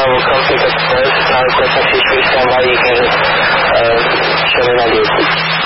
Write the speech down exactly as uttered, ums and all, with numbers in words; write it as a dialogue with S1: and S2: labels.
S1: will come pick up the first. Now requesting C three standby. You can uh, show me my vehicle.